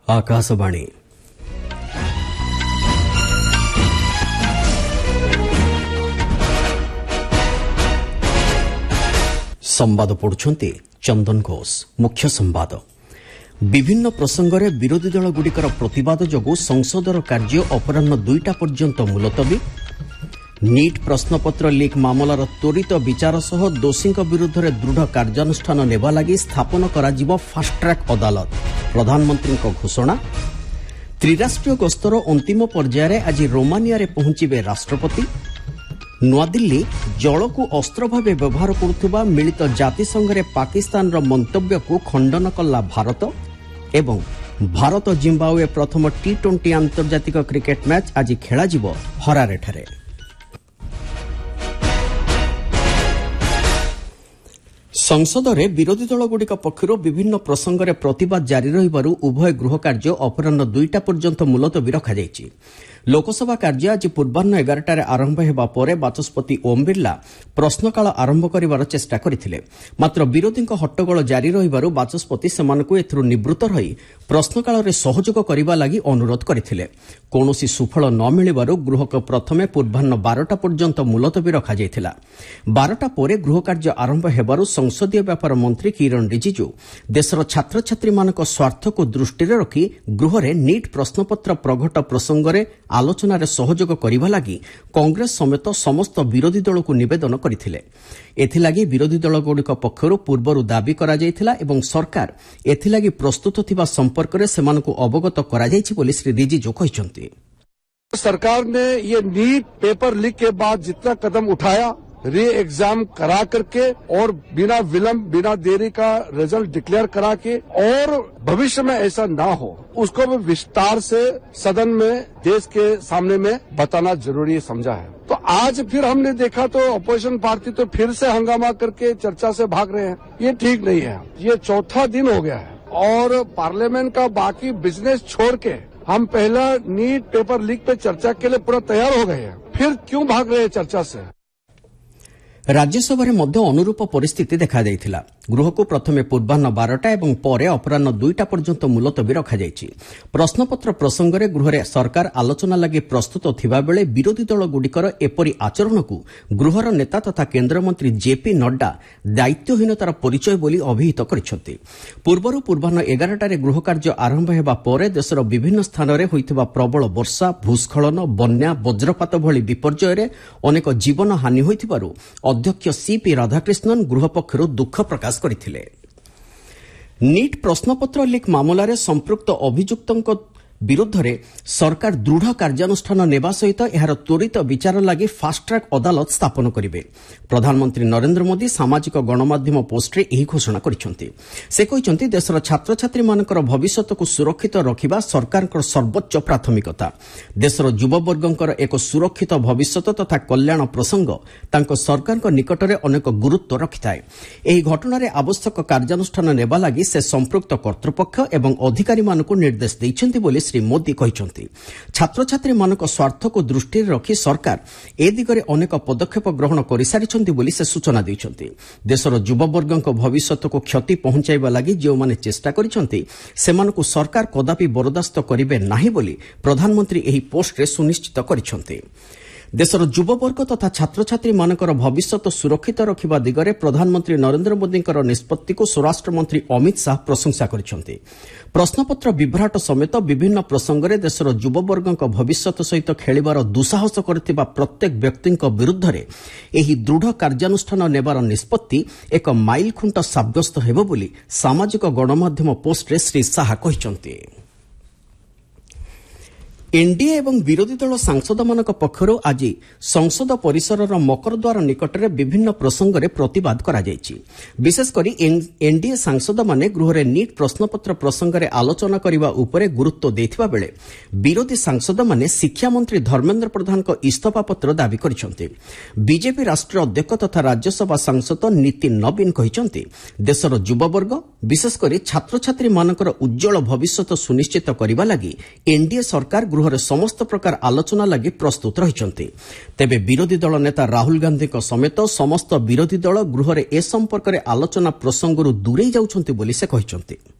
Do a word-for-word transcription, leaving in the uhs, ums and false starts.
आकाशवाणी संवाद पढ़ुछंती चंदन घोष। मुख्य संवाद विभिन्न प्रसंग में विरोधी दल गुड़िकर प्रतिवाद जोगु संसदर कार्य अपराह्न दुईटा पर्यंत मुलतवी। नीट प्रश्नपत्र लीक मामलार त्वरित विचार सह दोषी विरुद्ध में दृढ़ कार्यानुष्ठान नेबा लगी स्थापन कराजिबो फास्ट ट्रैक अदालत। प्रधानमंत्री घोषणा। त्रिराष्ट्रीय गस्तर अंतिम पर्यायर आज रोमानिया रे पहुंचीबे राष्ट्रपति। नुआदिल्ली जल को अस्त्र भाव व्यवहार करुवा मिलित जातिसंघ रे पाकिस्तान रो मंतव्य को खंडन कला भारत। एवं भारत जिम्बाब्वे प्रथम टी ट्वेंटी आंतर्जातिक क्रिकेट मैच आज खेलाजिबो हरारेठारे। संसद में विरोधी दलगुड़िक पक्षर विभिन्न प्रसंग में प्रतिवाद जारी रहिबारु उभय गृह कार्य अपराह्न दुईटा पर्यंत मुलतवी रखाଯାଇଛି। लोकसभा कार्य आज पूर्वाह्न एगारटार आरंभ हेबा परे बाचस्पति ओम बिर्ला प्रश्नकाल आरंभ करिवार चेष्टा करथिले। मात्र विरोधी हट्टगोल जारी रहिबारु बाचस्पति सेमानकु एथुरु निवृत्त रही प्रश्नकाल रे सहयोग करिबा लागि अनुरोध करथिले। कोनोसी सुफल न मिलिबारु गृहक प्रथमे पूर्वाह्न बारटा पर्यंत मुलतवी रखाଯାଇଥିଲା। बारटा परे गृह कार्य आरंभ हेबारु संसदीय व्यापार मंत्री किरण रिजिजू देशर छात्र छात्री मानक स्वार्थ को दृष्टि रखी गृह रे नीट प्रश्नपत्र प्रघट प्रसंग में आलोचना रे सहयोग करिबा लागि कांग्रेस समेत समस्त विरोधी दल को निवेदन करथिले। एथिलागी विरोधी दल गुड़िक पक्षरु पूर्वरु दाबी करा जायथिला एवं सरकार एथिलागी प्रस्तुत थिबा संपर्क रे सेमानकु अवगत करा जायछि बोली श्री रिजिजू कहिसंती। सरकार ने ये नीट पेपर लीक के बाद जितना कदम उठाया री एग्जाम करा करके और बिना विलंब बिना देरी का रिजल्ट डिक्लेयर करा के और भविष्य में ऐसा ना हो उसको भी विस्तार से सदन में देश के सामने में बताना जरूरी समझा है। तो आज फिर हमने देखा तो अपोजिशन पार्टी तो फिर से हंगामा करके चर्चा से भाग रहे हैं। ये ठीक नहीं है। ये चौथा दिन हो गया है और पार्लियामेंट का बाकी बिजनेस छोड़ के हम पहला नीट पेपर लीक पे चर्चा के लिए पूरा तैयार हो गए हैं। फिर क्यों भाग रहे हैं चर्चा से। राज्यसभा मध्य अनुरूप परिस्थिति देखा जायथिला। गृह को प्रथमे पूर्वाह्न बारटा एवं परे अपराह्न दुईटा पर्यंत मुलतवी रखाଯାଇଛି। प्रश्नपत्र प्रसंग में गृह सरकार आलोचना लगी प्रस्तुत थिबा बेले विरोधी दल गुड़िकर एपरि आचरण को गृहर नेता तथा केन्द्रमंत्री जेपी नड्डा दायित्वहीनतार परिचय बोली अभिहित करिसेंति। पूर्वरु पूर्वाह्न एगारटार गृह कार्य आरंभ हेबा परे देशर विभिन्न स्थान में होइथिबा प्रबल वर्षा भूस्खलन बन्या वज्रपात भली विपर्यय अनेक जीवन हानि होइथिबारु अध्यक्ष सीपी राधाकृष्णन गृह पक्षरु दुख प्रकाश करथिले। नीट प्रश्नपत्र लीक मामलार संपृक्त अभियुक्तों विरुद्ध में सरकार दृढ़ कार्यानुष्ठान नेबा सहित एहार त्वरित विचार लगी फास्ट ट्रैक अदालत स्थापन करिवे। प्रधानमंत्री नरेंद्र मोदी सामाजिक गणमाध्यम पोस्टरे एही घोषणा करिसेंति। से कहिसेंति देशर छात्र छात्री मानकर भविष्यत को सुरक्षित रखिबा सरकारकर सर्वोच्च प्राथमिकता। देशर युववर्गंकर एक सुरक्षित भविष्यत तथा कल्याण प्रसंग तांको सरकारक निकटरे अनेक गुरुत्व रखिथाए। एही घटनारे आवश्यक कार्यानुष्ठान नेबा लगी से संपृक्त कर्तृपक्ष एवं अधिकारी मानकु निर्देश दैछन्ति बोली श्री मोदी कहिसंति। छात्र छात्री मानक स्वार्थ को दृष्टि रखी सरकार ए दिगरे अनेक पदक्षेप ग्रहण करिसारिछन्ति बोली से सूचना दैछन्ति। देशर युववर्गक भविष्यत को क्षति पहुंचाइबा लागि जो माने चेष्टा करिसंति सेमानकु सरकार कदापि बरदास्त करिवे नाही बोली प्रधानमंत्री एही पोस्टरे सुनिश्चित करिसंति। देशर युववर्ग तथा छात्र छात्री मानकर भविष्यत सुरक्षित रखिबा दिगरे प्रधानमंत्री नरेंद्र मोदींकर निष्पत्ति को स्वराष्ट्र मंत्री अमित शाह प्रशंसा करिसंति। प्रश्नपत्र विभ्राट समेत विभिन्न प्रसंग में देशर युववर्गक भविष्यत सहित खेलिबार दुस्साहस करथिबा प्रत्येक व्यक्ति विरुद्ध में एही दृढ़ कार्यानुष्ठान नेबार निष्पत्ति एक माइल खुंट साब्यस्त हेबो बोली सामाजिक गणमाध्यम पोस्टरे श्री शाह कहिसंति। एनडीए एवं विरोधी दल सांसद मानक पक्षरु आज संसद परिसर मकरद्वार निकटरे विभिन्न प्रसंग में प्रतिवाद करा जायछि। विशेषकर एनडीए सांसद माने गृह रे नीट प्रश्नपत्र प्रसंग में आलोचना करने उपरे गुरुत्व देथिबा बेले विरोधी सांसद माने शिक्षा मंत्री धर्मेन्द्र प्रधान को इस्तीफा पत्र दाबी करिसेंति। बीजेपी राष्ट्रीय अध्यक्ष तथा राज्यसभा सांसद नितिन नवीन कहिसेंति देशर युववर्ग विशेषकर छात्र छात्री मानकर उज्जवल भविष्यत सुनिश्चित करबा लागि एनडीए सरकार गृह समस्त प्रकार आलोचना लगी प्रस्तुत रहिसंति। तेबे विरोधी दल नेता राहुल गांधी समेत समस्त विरोधी दल गृह ए संपर्क में आलोचना प्रसंगरू दूरे जाउछंती बोली से कहिसंति।